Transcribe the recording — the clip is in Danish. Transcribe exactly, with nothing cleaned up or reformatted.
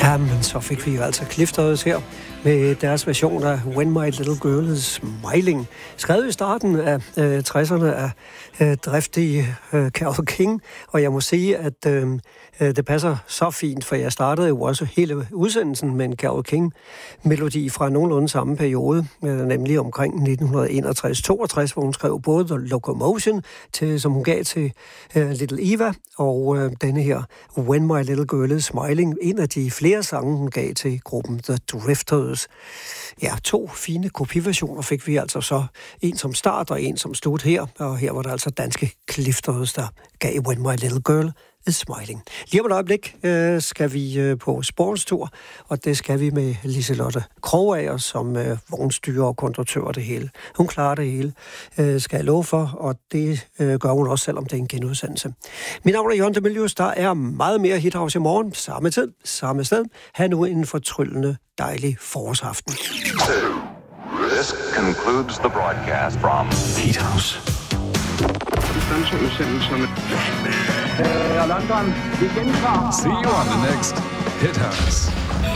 Ja, men så fik vi jo altså Clifters her med deres version af When My Little Girl Is Smiling. Skrevet i starten af øh, tresserne af øh, driftige øh, Carole King, og jeg må sige, at øh, det passer så fint, for jeg startede jo også hele udsendelsen med en Carole King-melodi fra nogenlunde samme periode, øh, nemlig omkring nitten enogtres toogtres, hvor hun skrev både The Locomotion, til, som hun gav til øh, Little Eva, og øh, denne her When My Little Girl Is Smiling, en af de flere sange, hun gav til gruppen The Drifters. Ja, to fine kopiversioner fik vi altså så. En som start og en som slut her, og her var der altså danske Clifters, der gav When My Little Girl Is Smiling. Lige om et øjeblik øh, skal vi øh, på sportstur, og det skal vi med Liselotte Krogager som øh, vognstyrer og konduktør og det hele. Hun klarer det hele, øh, skal jeg love for, og det øh, gør hun også, selvom det er en genudsendelse. Mit navn er Jørgen de Mylius. Der er meget mere Hithouse i morgen, samme tid, samme sted. Ha' nu en fortryllende, dejlig forårsaften. This concludes the broadcast from Hithouse. Uh, London, we can See you on the next Hithouse.